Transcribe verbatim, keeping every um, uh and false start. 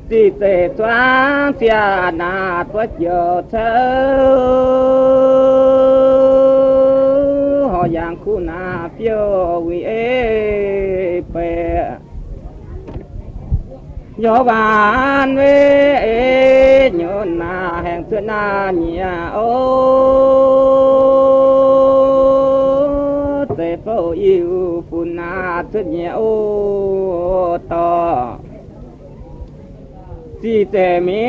chỉ tệ toán phía na tuất giờ thơ họ giang khu na phiêu vì ê bè gió bàn về nhớ na hẹn xưa na nhà ô tệ phố yêu phụ na thuyết nhà ô to chỉ tệ mi